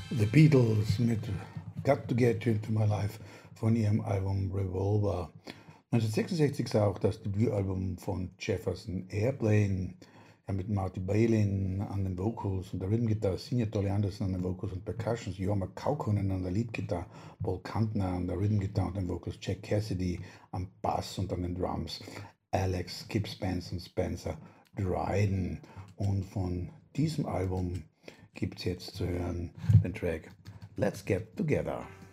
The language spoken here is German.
The Beatles mit Got to Get You Into My Life von ihrem Album Revolver. 1966 ist auch das Debütalbum von Jefferson Airplane, ja, mit Marty Balin an den Vocals und der Rhythm-Gitarre, Signe Dolly Anderson an den Vocals und Percussions, Jorma Kaukonen an der Leadgitarre, Paul Kantner an der Rhythm-Gitarre und den Vocals, Jack Cassidy am Bass und an den Drums, Alex Kip Spence und Spencer Dryden. Und von diesem Album gibt es jetzt zu hören den Track Let's Get Together.